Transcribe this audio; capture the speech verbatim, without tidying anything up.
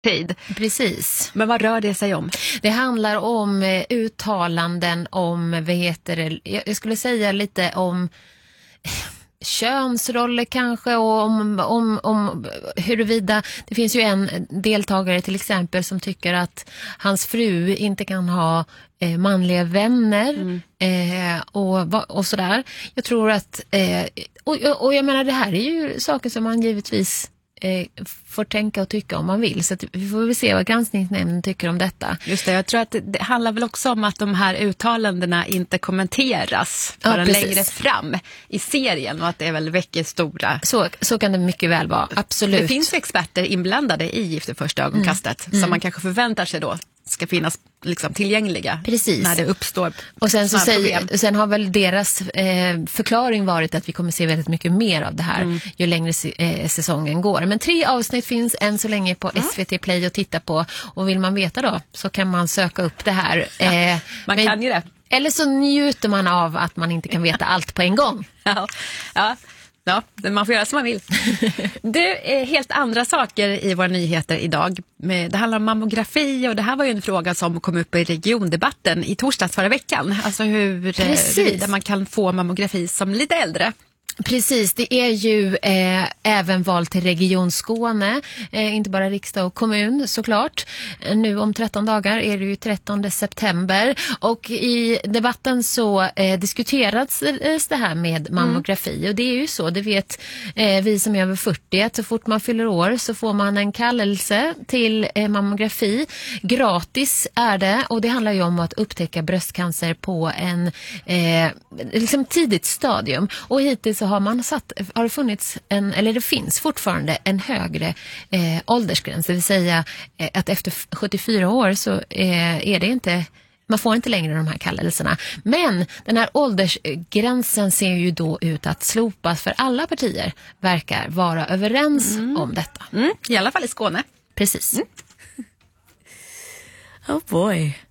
tid. Precis. Men vad rör det sig om? Det handlar om eh, uttalanden om, vad heter det, jag, jag skulle säga lite om eh, könsroller kanske, och om, om, om huruvida, det finns ju en deltagare till exempel som tycker att hans fru inte kan ha eh, manliga vänner mm. eh, och, och sådär. Jag tror att, eh, och, och jag menar det här är ju saker som man givetvis Eh, får tänka och tycka om man vill. Så att vi får väl se vad granskningsnämnden tycker om detta. Just det, jag tror att det, det handlar väl också om att de här uttalandena inte kommenteras förrän ja, längre fram i serien, och att det är väl väcker stora... Så, så kan det mycket väl vara, absolut. Det finns ju experter inblandade i Gift vid första ögonkastet mm. som mm. man kanske förväntar sig då ska finnas liksom tillgängliga. Precis. När det uppstår. Och sen, så säger, sen har väl deras eh, förklaring varit att vi kommer se väldigt mycket mer av det här mm. ju längre eh, säsongen går. Men tre avsnitt finns än så länge på mm. S V T Play att titta på, och vill man veta då så kan man söka upp det här. Ja, eh, man men, kan ju det. Eller så njuter man av att man inte kan veta allt på en gång. Ja, ja. Ja, man får göra som man vill. Det är helt andra saker i våra nyheter idag. Det handlar om mammografi, och det här var ju en fråga som kom upp i regiondebatten i torsdags förra veckan. Alltså hur där man kan få mammografi som lite äldre. Precis, det är ju eh, även val till Region Skåne, eh, inte bara riksdag och kommun såklart. Nu om tretton dagar är det ju trettonde september, och i debatten så eh, diskuterades det här med mammografi mm. och det är ju så, det vet eh, vi som är över fyrtio, att så fort man fyller år så får man en kallelse till eh, mammografi. Gratis är det, och det handlar ju om att upptäcka bröstcancer på en eh, liksom tidigt stadium, och hittills så har man satt, har det funnits en, eller det finns fortfarande en högre eh, åldersgräns, det vill säga eh, att efter sjuttiofyra år så eh, är det inte, man får inte längre de här kallelserna. Men den här åldersgränsen ser ju då ut att slopas, för alla partier verkar vara överens mm. om detta. Mm. I alla fall i Skåne. Precis. Mm. Oh boy.